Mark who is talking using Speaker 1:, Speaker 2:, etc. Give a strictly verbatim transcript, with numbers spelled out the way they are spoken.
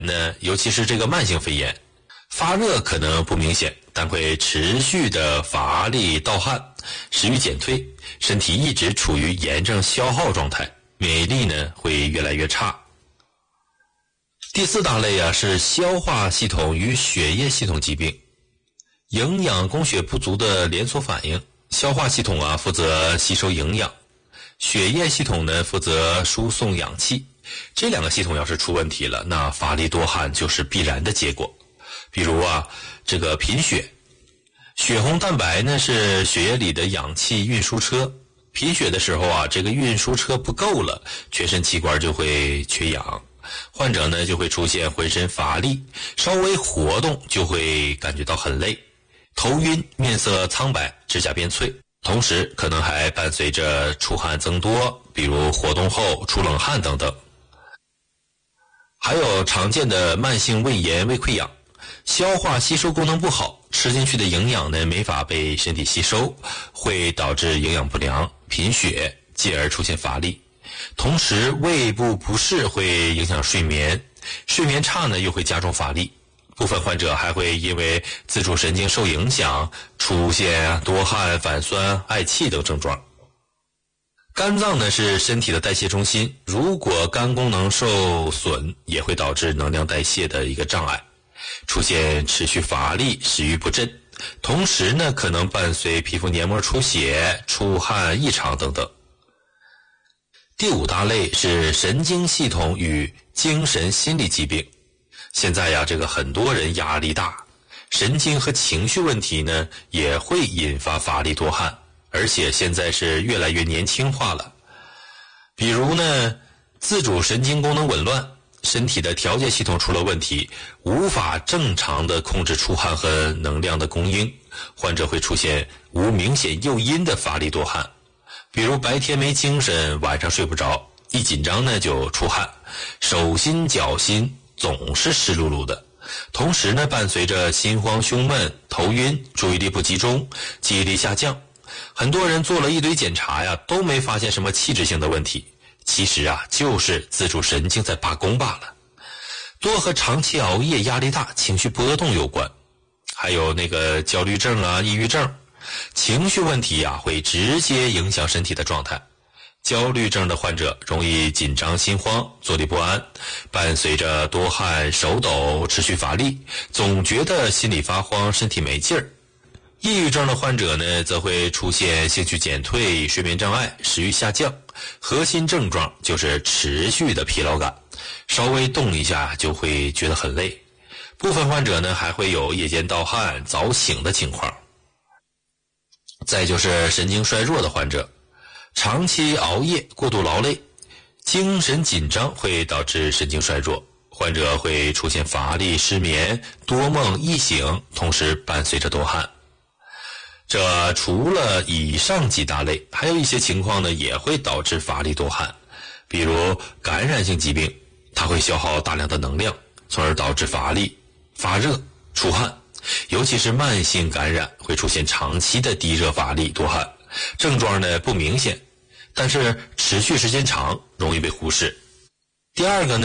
Speaker 1: 呢，尤其是这个慢性肺炎，发热可能不明显，但会持续的乏力盗汗，食欲减退，身体一直处于炎症消耗状态，免疫力呢会越来越差。第四大类啊是消化系统与血液系统疾病，营养供血不足的连锁反应。消化系统啊负责吸收营养，血液系统呢负责输送氧气。这两个系统要是出问题了，那乏力多汗就是必然的结果。比如啊，这个贫血，血红蛋白呢是血液里的氧气运输车，贫血的时候啊，这个运输车不够了，全身器官就会缺氧，患者呢就会出现浑身乏力，稍微活动就会感觉到很累，头晕，面色苍白，指甲变脆，同时可能还伴随着出汗增多，比如活动后出冷汗等等。还有常见的慢性胃炎、胃溃疡，消化吸收功能不好，吃进去的营养呢没法被身体吸收，会导致营养不良、贫血，继而出现乏力。同时胃部不适会影响睡眠，睡眠差呢又会加重乏力。部分患者还会因为自主神经受影响，出现多汗、反酸、嗳气等症状。肝脏呢是身体的代谢中心，如果肝功能受损，也会导致能量代谢的一个障碍，出现持续乏力、食欲不振，同时呢可能伴随皮肤黏膜出血、出汗异常等等。第五大类是神经系统与精神心理疾病。现在呀，这个很多人压力大，神经和情绪问题呢也会引发乏力多汗，而且现在是越来越年轻化了。比如呢，自主神经功能紊乱，身体的调节系统出了问题，无法正常的控制出汗和能量的供应，患者会出现无明显诱因的乏力多汗。比如白天没精神，晚上睡不着，一紧张呢就出汗，手心脚心总是湿漉漉的，同时呢伴随着心慌胸闷、头晕、注意力不集中、记忆力下降。很多人做了一堆检查呀，都没发现什么器质性的问题，其实啊就是自主神经在罢工罢了。多和长期熬夜、压力大、情绪波动有关，还有那个焦虑症啊、抑郁症。情绪问题啊会直接影响身体的状态。焦虑症的患者容易紧张心慌、坐立不安，伴随着多汗、手抖、持续乏力，总觉得心里发慌、身体没劲儿。抑郁症的患者呢，则会出现兴趣减退、睡眠障碍、食欲下降，核心症状就是持续的疲劳感，稍微动一下就会觉得很累。部分患者呢，还会有夜间盗汗、早醒的情况。再就是神经衰弱的患者，长期熬夜、过度劳累、精神紧张会导致神经衰弱，患者会出现乏力、失眠、多梦、易醒，同时伴随着多汗。这除了以上几大类，还有一些情况呢也会导致乏力多汗，比如感染性疾病，它会消耗大量的能量，从而导致乏力、发热、出汗，尤其是慢性感染会出现长期的低热、乏力、多汗，症状呢不明显，但是持续时间长，容易被忽视。第二个呢